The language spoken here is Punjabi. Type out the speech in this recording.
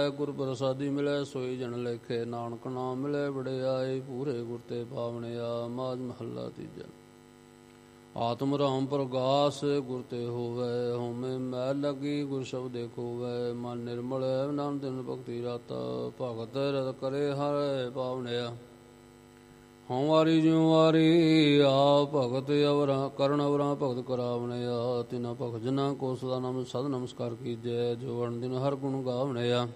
ਗੁਰ ਪ੍ਰਸਾਦੀ ਮਿਲੈ ਸੋਈ ਜਨ ਲੇਖੇ, ਨਾਨਕ ਨਾਮ ਮਿਲੈ ਵਡਿਆਈ, ਪੂਰੇ ਗੁਰ ਤੇ ਪਾਵਣਿਆ। ਮਾਝ ਮਹੱਲਾ ਤੀਜਾ। ਆਤਮ ਰਾਮ ਪ੍ਰਗਾਸ ਗੁਰ ਤੇ ਹੋਵੈ, ਹਉਮੈ ਮੈਲ ਲੱਗੀ ਗੁਰ ਸ਼ਬਦੇ ਖੋਵੈ। ਮਨ ਨਿਰਮਲ ਨਾਮ ਦਿਨ ਭਗਤੀ ਰਾਤਾ, ਭਗਤ ਰਤ ਕਰੇ ਹਰਿ ਪਾਵਣਿਆ। ਹਉ ਵਾਰੀ ਜਿਉ ਵਾਰੀ ਆਪ ਭਗਤ ਅਵਰਾ ਕਰਨ ਅਵਰਾ ਭਗਤ ਕਰਾਵਣਿਆ। ਤਿਨਾ ਭਗਤ ਜਨਾ ਕੋ ਸਦਾ ਨਾਮ ਸਦ ਨਮਸਕਾਰ ਕੀਜੈ, ਜੋ ਅਣ ਦਿਨ ਹਰ ਗੁਣ ਗਾਵਣਿਆ।